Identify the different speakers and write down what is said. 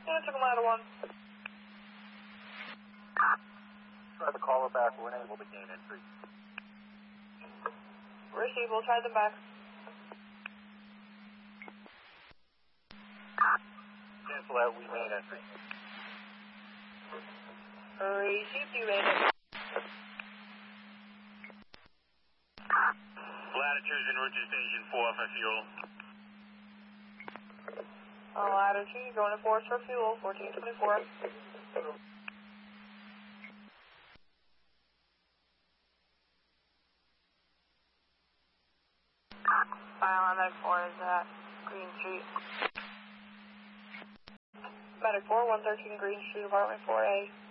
Speaker 1: Took a ladder 1.
Speaker 2: Try to call her back. We're unable to gain entry.
Speaker 1: Receive, we'll try them back.
Speaker 2: Cancel out, we main entry.
Speaker 1: Receive, you made it.
Speaker 2: Latitude's en route to station 4 for fuel.
Speaker 1: Latitude, going to Forest for fuel, 1424. Medic 4 is at Green Street. Medic 4, 113 Green Street, apartment 4A.